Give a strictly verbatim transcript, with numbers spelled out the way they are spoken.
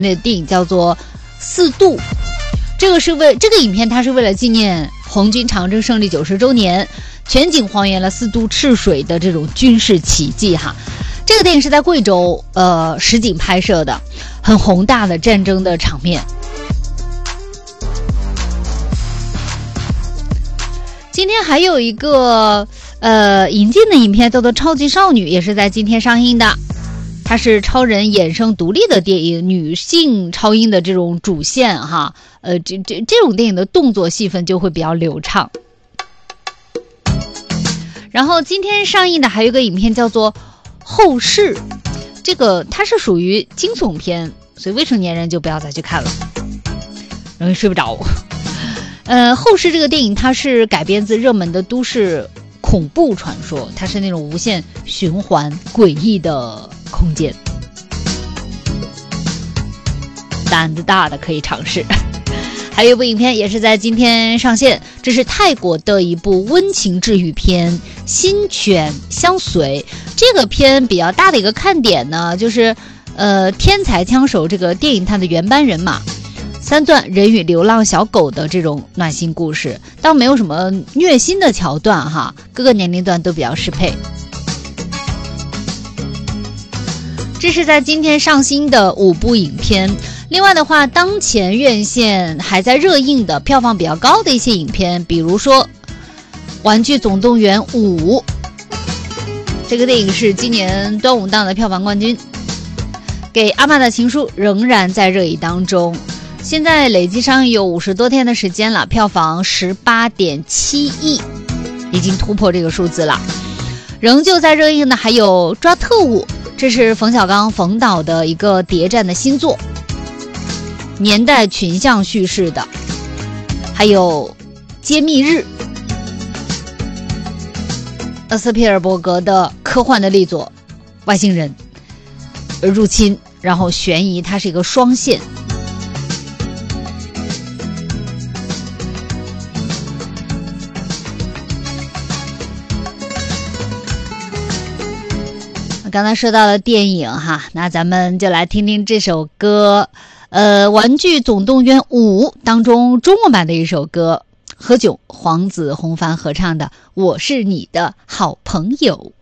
那电影叫做《四渡》，这个是为这个影片它是为了纪念红军长征胜利九十周年，全景还原了四渡赤水的这种军事奇迹哈。这个电影是在贵州呃实景拍摄的，很宏大的战争的场面。今天还有一个呃引进的影片叫做《超级少女》，也是在今天上映的。它是超人衍生独立的电影，女性超英的这种主线哈，呃，这这这种电影的动作戏份就会比较流畅。然后今天上映的还有一个影片叫做《后世》，这个它是属于惊悚片，所以未成年人就不要再去看了，容易睡不着。呃，《后世》这个电影它是改编自热门的都市恐怖传说，它是那种无限循环诡异的空间，胆子大的可以尝试。还有一部影片也是在今天上线，这是泰国的一部温情治愈片《心犬相随》。这个片比较大的一个看点呢，就是呃，天才枪手这个电影它的原班人马三段人与流浪小狗的这种暖心故事，倒没有什么虐心的桥段哈，各个年龄段都比较适配。这是在今天上新的五部影片。另外的话，当前院线还在热映的票房比较高的一些影片，比如说《玩具总动员五》，这个电影是今年端午档的票房冠军。给阿嬷的情书仍然在热议当中，现在累计上映有五十多天的时间了，票房 十八点七亿，已经突破这个数字了。仍旧在热映的还有《抓特务》，这是冯小刚冯导的一个谍战的新作，年代群像叙事的，还有《揭秘日》，厄斯皮尔伯格的科幻的力作，外星人入侵，然后悬疑，它是一个双线。刚才说到了电影哈，那咱们就来听听这首歌，呃，《玩具总动员五》当中中文版的一首歌，何炅、黄子弘凡合唱的《我是你的好朋友》。